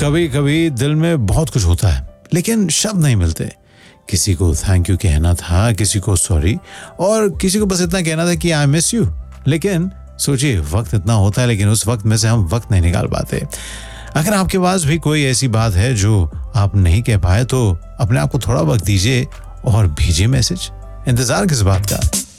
कभी कभी दिल में बहुत कुछ होता है लेकिन शब्द नहीं मिलते। किसी को थैंक यू कहना था, किसी को सॉरी, और किसी को बस इतना कहना था कि आई मिस यू। लेकिन सोचिए, वक्त इतना होता है लेकिन उस वक्त में से हम वक्त नहीं निकाल पाते। अगर आपके पास भी कोई ऐसी बात है जो आप नहीं कह पाए तो अपने आप को थोड़ा वक्त दीजिए और भेजिए मैसेज। इंतजार किस बात का।